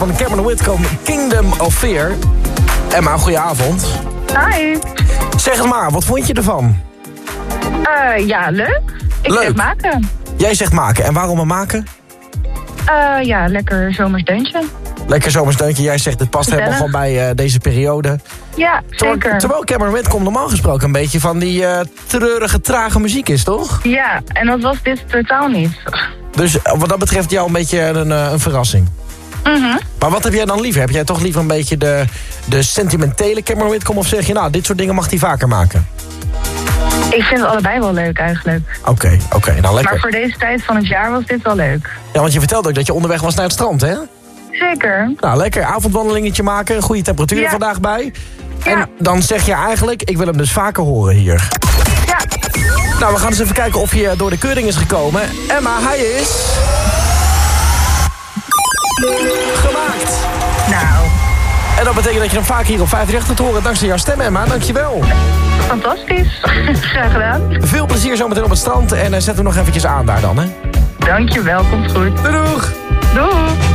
Van Cameron Whitcomb, Kingdom of Fear. Emma, goedenavond. Hi. Zeg het maar, wat vond je ervan? Ja, leuk. Ik Leuk. zeg maken. Jij zegt maken. En waarom een maken? Ja, lekker zomers deuntje. Lekker zomersdeuntje. Jij zegt het past Gezellig. helemaal gewoon bij deze periode. Ja, zeker. Terwijl Cameron Whitcomb normaal gesproken een beetje van die treurige, trage muziek is, toch? Ja, en dat was dit totaal niet. Dus wat dat betreft jou een beetje een verrassing. Mhm. Maar wat heb jij dan liever? Heb jij toch liever een beetje de sentimentele Cameron Whitcomb? Of zeg je, nou, dit soort dingen mag hij vaker maken? Ik vind het allebei wel leuk eigenlijk. Oké, nou lekker. Maar voor deze tijd van het jaar was dit wel leuk. Ja, want je vertelde ook dat je onderweg was naar het strand, hè? Zeker. Nou, lekker avondwandelingetje maken. Goede temperatuur Ja. vandaag bij. Ja. En dan zeg je eigenlijk, ik wil hem dus vaker horen hier. Ja. Nou, we gaan eens even kijken of hij door de keuring is gekomen. Emma, hij is... gemaakt. Nou, En dat betekent dat je hem vaak hier op 538 kunt horen. Dankzij jouw stem, Emma. Dankjewel. fantastisch. Graag gedaan. Veel plezier zometeen op het strand. En zet hem nog eventjes aan daar dan, hè. Dankjewel, komt goed. Doei, doeg. Doei.